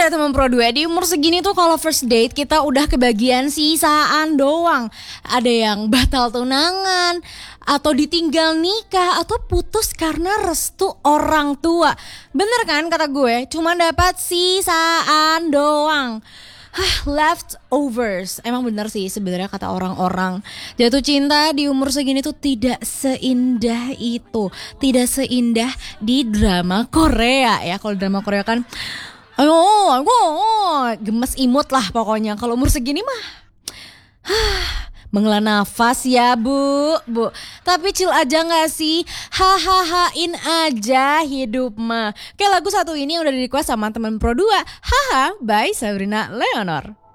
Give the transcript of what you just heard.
ya teman Pro 2, di umur segini tuh kalau first date kita udah kebagian sisaan doang. Ada yang batal tunangan, atau ditinggal nikah, atau putus karena restu orang tua. Bener kan kata gue, cuma dapat sisaan doang. Leftovers. Emang bener sih sebenarnya kata orang-orang, jatuh cinta di umur segini tuh tidak seindah itu. Tidak seindah di drama Korea ya. Kalau drama Korea kan aku gemes imut lah pokoknya. Kalau umur segini mah menghela nafas ya bu. Tapi chill aja gak sih? Hahahain aja hidup mah. Kayak lagu satu ini yang udah di request sama teman Pro 2, Haha by Sabrina Leonor.